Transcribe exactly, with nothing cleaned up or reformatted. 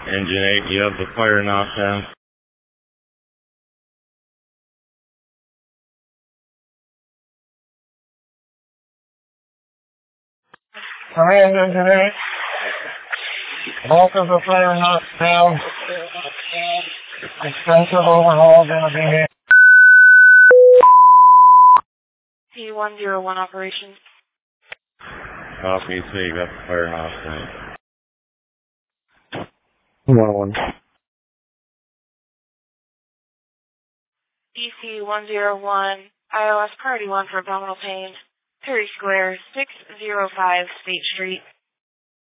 Engine eight, you have the fire knocked down. Command Engine eight. Bulk of the fire knocked down. Extensive overhaul going to be made. P one zero one operation. Copy, so you got the fire knocked down. one one. E C one zero one, I O S priority one for abdominal pain. Perry Square, six zero five State Street.